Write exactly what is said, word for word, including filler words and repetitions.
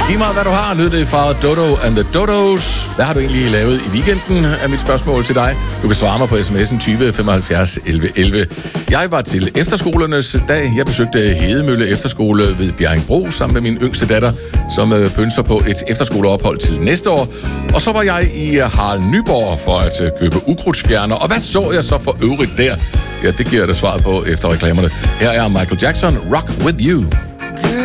Giv mig, hvad du har, lød det fra Dodo and the Dodos. Hvad har du egentlig lavet i weekenden, er mit spørgsmål til dig. Du kan svare mig på sms'en tyve femoghalvfjerds elleve elleve. Jeg var til efterskolernes dag. Jeg besøgte Hedemølle Efterskole ved Bjerringbro sammen med min yngste datter, som øh, pønser på et efterskoleophold til næste år. Og så var jeg i Harald Nyborg for at øh, købe ukrudtsfjerner. Og hvad så jeg så for øvrigt der? Ja, det giver jeg dig svaret på efter reklamerne. Her er Michael Jackson, Rock With You.